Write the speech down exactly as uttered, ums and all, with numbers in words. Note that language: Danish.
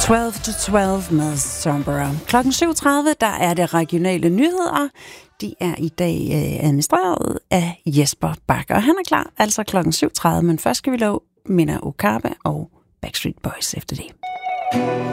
tolv til tolv med Sombra. Klokken syv tredive, der er det regionale nyheder. De er i dag øh, administreret af Jesper Bakker. Han er klar, altså klokken syv tredive, men først skal vi love Minna Okabe og Backstreet Boys efter det.